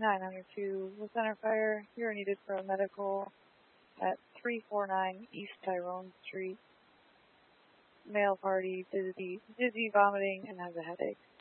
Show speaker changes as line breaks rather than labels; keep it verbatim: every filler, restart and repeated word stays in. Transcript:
nine hundred two with center fire. You're needed for a medical at three forty-nine East Tyrone Street. Male party, dizzy, dizzy, vomiting, and has a headache.